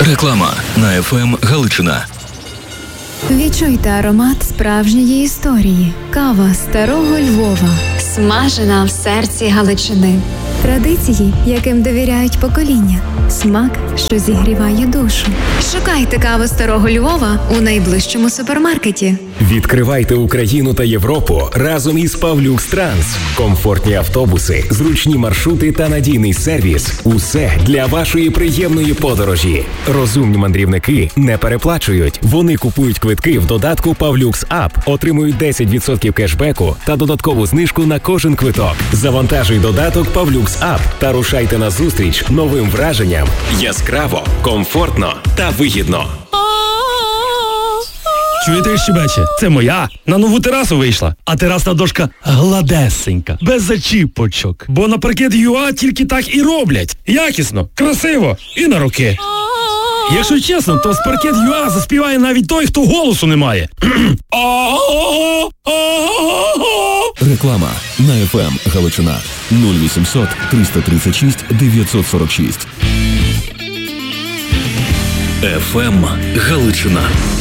Реклама на ФМ Галичина. Відчуйте аромат справжньої історії. Кава старого Львова. Смажена в серці Галичини. Традиції, яким довіряють покоління. Смак, що зігріває душу. Шукайте каву старого Львова у найближчому супермаркеті. Відкривайте Україну та Європу разом із Павлюкс Транс. Комфортні автобуси, зручні маршрути та надійний сервіс – усе для вашої приємної подорожі. Розумні мандрівники не переплачують. Вони купують квитки в додатку Павлюкс Ап, отримують 10% кешбеку та додаткову знижку на кожен квиток. Завантажуй додаток Павлюкс Ап та рушайте на зустріч новим враженням. Яскраво, комфортно та вигідно. Чуєте, щебече? Це моя. На нову терасу вийшла. А терасна дошка гладесенька, без зачіпочок. Бо на паркет ЮА тільки так і роблять. Якісно, красиво і на руки. Якщо чесно, то з паркет ЮА заспіває навіть той, хто голосу не має. Реклама на ФМ Галичина. 0800 336 946. ФМ Галичина.